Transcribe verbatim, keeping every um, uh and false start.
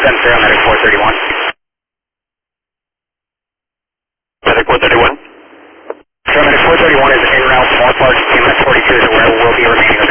seven zero, medic four thirty-one. Medic four thirty-one. So medic four thirty-one is en route to Moore Park, T M S forty-two is where we'll be remaining